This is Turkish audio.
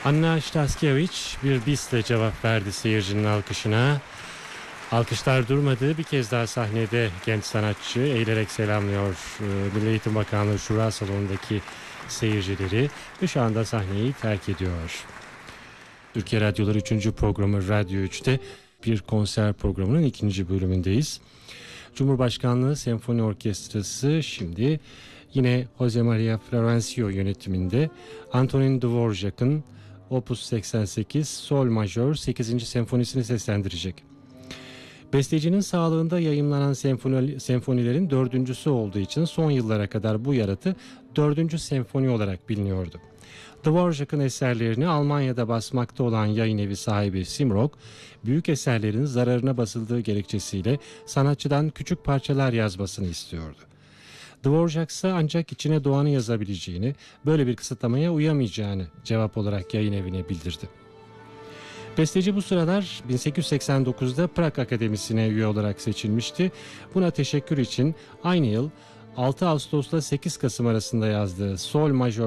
Anna Staskiewicz bir bisle cevap verdi seyircinin alkışına. Alkışlar durmadı. Bir kez daha sahnede genç sanatçı eğilerek selamlıyor Milli Eğitim Bakanlığı Şura Salonu'ndaki seyircileri ve şu anda sahneyi terk ediyor. Türkiye Radyoları 3. programı Radyo 3'te bir konser programının 2. bölümündeyiz. Cumhurbaşkanlığı Senfoni Orkestrası şimdi yine Jose Maria Florencio yönetiminde Antonin Dvorak'ın Opus 88 Sol Majör 8. senfonisini seslendirecek. Bestecinin sağlığında yayımlanan senfonilerin dördüncüsü olduğu için son yıllara kadar bu yaratı 4. senfoni olarak biliniyordu. Dvorak'ın eserlerini Almanya'da basmakta olan yayın evi sahibi Simrock, büyük eserlerin zararına basıldığı gerekçesiyle sanatçıdan küçük parçalar yazmasını istiyordu. Dvorak ise ancak içine doğanı yazabileceğini, böyle bir kısıtlamaya uyamayacağını cevap olarak yayın evine bildirdi. Besteci bu sıralar 1889'da Prag Akademisi'ne üye olarak seçilmişti. Buna teşekkür için aynı yıl 6 Ağustos'la 8 Kasım arasında yazdığı Sol Majör